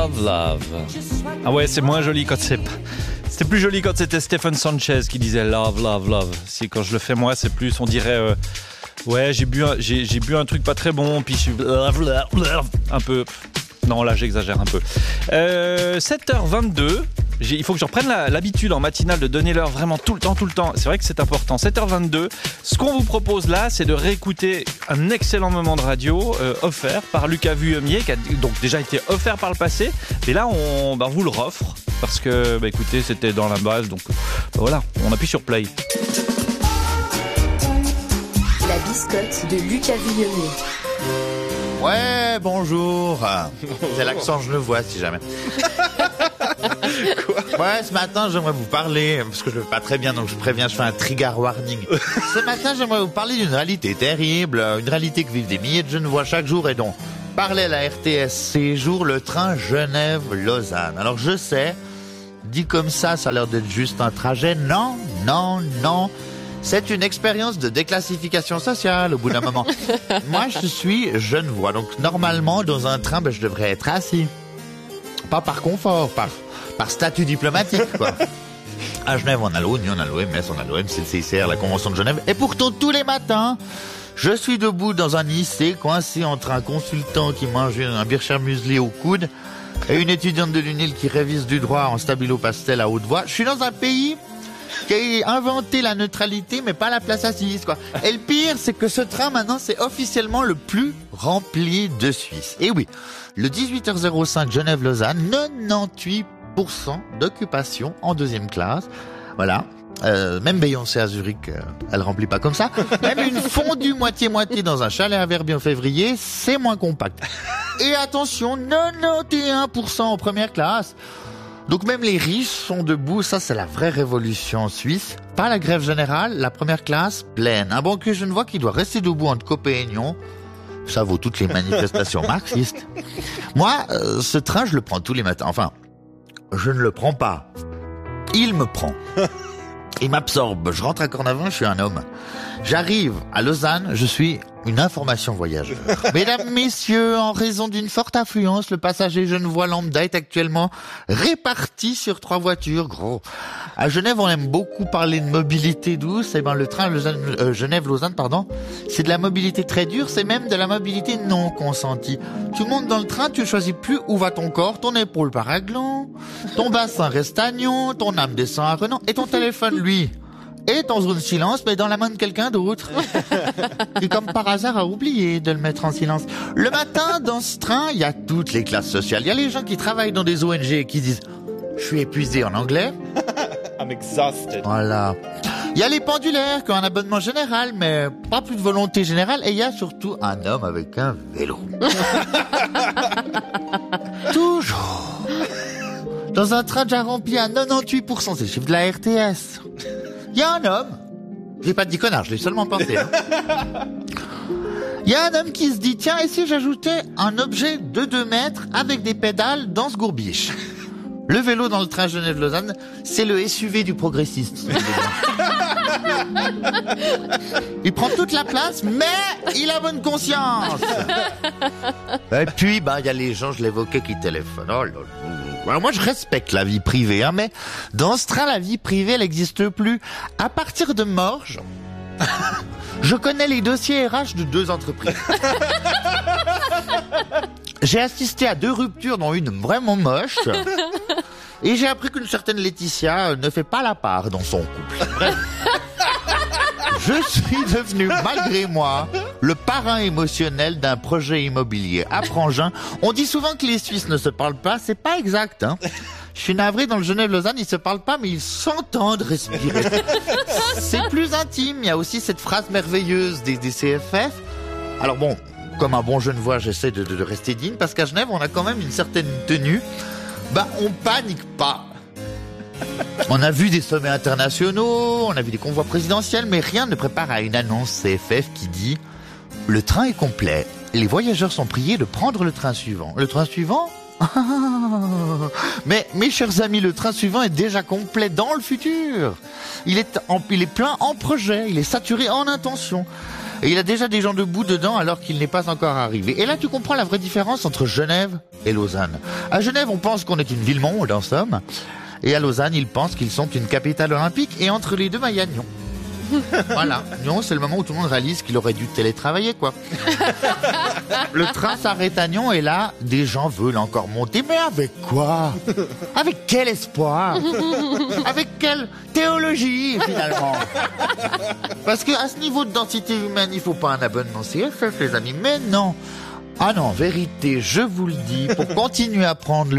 Love, Love. Ah ouais, c'est moins joli quand c'est... C'était plus joli quand c'était Stephen Sanchez qui disait Love, Love, Love. Si quand je le fais moi, c'est plus, on dirait... ouais, j'ai bu un truc pas très bon, puis je suis... un peu... Non, là, j'exagère un peu. 7h22... Il faut que je reprenne l'habitude en matinale de donner l'heure vraiment tout le temps. C'est vrai que c'est important. 7h22. Ce qu'on vous propose là, c'est de réécouter un excellent moment de radio offert par Lucas Vuillemier, qui a donc déjà été offert par le passé. Et là, on vous le offre parce que, écoutez, c'était dans la base. Donc voilà, on appuie sur play. La biscotte de Lucas Vuillemier. Ouais, bonjour. C'est l'accent genevois, si jamais. Quoi? Ouais, ce matin, j'aimerais vous parler, parce que je ne vais pas très bien, donc je préviens, je fais un trigger warning. Ce matin, j'aimerais vous parler d'une réalité terrible, une réalité que vivent des milliers de Genevois chaque jour et dont parlait la RTS ces jours, le train Genève-Lausanne. Alors je sais, dit comme ça a l'air d'être juste un trajet. Non. C'est une expérience de déclassification sociale au bout d'un moment. Moi, je suis genevois, donc normalement, dans un train, je devrais être assis. Pas par confort, par statut diplomatique, quoi. À Genève, on a l'ONU, on a l'OMS, on a l'OMC, le CICR, la Convention de Genève. Et pourtant, tous les matins, je suis debout dans un lycée, coincé entre un consultant qui mange un bircher muesli au coude et une étudiante de l'UNIL qui révise du droit en stabilo pastel à haute voix. Je suis dans un pays qui a inventé la neutralité, mais pas la place assise, quoi. Et le pire, c'est que ce train, maintenant, c'est officiellement le plus rempli de Suisse. Et oui, le 18h05 Genève-Lausanne, 98% d'occupation en deuxième classe. Voilà. Même Beyoncé à Zurich, elle remplit pas comme ça. Même une fondue moitié-moitié dans un chalet à Verbier en février, c'est moins compact. Et attention, 91% en première classe. Donc même les riches sont debout, ça c'est la vraie révolution en Suisse. Pas la grève générale, la première classe pleine. Un banquier genevois qui doit rester debout entre copéignons, ça vaut toutes les manifestations marxistes. Moi, ce train je le prends tous les matins. Enfin, je ne le prends pas. Il me prend. Il m'absorbe. Je rentre à Cornavin, je suis un homme. J'arrive à Lausanne, je suis une information voyageur. Mesdames, messieurs, en raison d'une forte affluence, le passager genevois lambda est actuellement réparti sur 3 voitures. Gros. À Genève, on aime beaucoup parler de mobilité douce. Eh ben, le train Genève-Lausanne, c'est de la mobilité très dure, c'est même de la mobilité non consentie. Tu montes dans le train, tu choisis plus où va ton corps, ton épaule part à gland, ton bassin reste à Nyon, ton âme descend à Renan, et ton téléphone, lui, est en zone silence, mais dans la main de quelqu'un d'autre. Qui, comme par hasard, a oublié de le mettre en silence. Le matin, dans ce train, il y a toutes les classes sociales. Il y a les gens qui travaillent dans des ONG et qui disent « Je suis épuisé » en anglais. I'm exhausted. Voilà. Il y a les pendulaires qui ont un abonnement général, mais pas plus de volonté générale. Et il y a surtout un homme avec un vélo. Toujours. Dans un train déjà rempli à 98%, c'est le chiffre de la RTS. Il y a un homme, j'ai pas dit connard, je l'ai seulement pensé. Il y a un homme qui se dit, tiens, et si j'ajoutais un objet de 2 mètres avec des pédales dans ce gourbiche? Le vélo dans le train Genève-Lausanne, c'est le SUV du progressiste. Il prend toute la place, mais il a bonne conscience. Et puis, il y a les gens, je l'évoquais, qui téléphonent. Oh là là. Alors moi, je respecte la vie privée, mais dans ce train, la vie privée, elle n'existe plus. À partir de Morges, je connais les dossiers RH de 2 entreprises. J'ai assisté à 2 ruptures, dont une vraiment moche. Et j'ai appris qu'une certaine Laetitia ne fait pas la part dans son couple. Bref. Je suis devenu, malgré moi, le parrain émotionnel d'un projet immobilier à Prangin. On dit souvent que les Suisses ne se parlent pas, c'est pas exact, hein. Je suis navré, dans le Genève-Lausanne, ils se parlent pas, mais ils s'entendent respirer. C'est plus intime, il y a aussi cette phrase merveilleuse des CFF. Alors bon, comme un bon Genevois, j'essaie de rester digne, parce qu'à Genève, on a quand même une certaine tenue. On panique pas. On a vu des sommets internationaux, on a vu des convois présidentiels, mais rien ne prépare à une annonce CFF qui dit « Le train est complet. Les voyageurs sont priés de prendre le train suivant. » Le train suivant ? Mais mes chers amis, le train suivant est déjà complet dans le futur. Il est plein en projet, il est saturé en intention. Et il y a déjà des gens debout dedans alors qu'il n'est pas encore arrivé. Et là, tu comprends la vraie différence entre Genève et Lausanne. À Genève, on pense qu'on est une ville-monde, en somme. Et à Lausanne, ils pensent qu'ils sont une capitale olympique. Et entre les deux, il y a Nyon. Voilà, Nyon, c'est le moment où tout le monde réalise qu'il aurait dû télétravailler, quoi. Le train s'arrête à Nyon et là, des gens veulent encore monter. Mais avec quoi? Avec quel espoir? Avec quelle théologie, finalement? Parce que à ce niveau de densité humaine, il faut pas un abonnement CFF, les amis. Mais non. Ah non, en vérité, je vous le dis, pour continuer à prendre